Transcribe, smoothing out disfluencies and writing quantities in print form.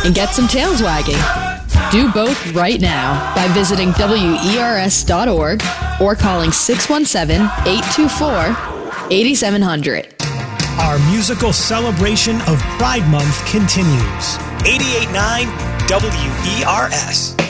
and get some tails wagging. Do both right now by visiting WERS.org or calling 617-824-8700. Our musical celebration of Pride Month continues. 88.9 WERS.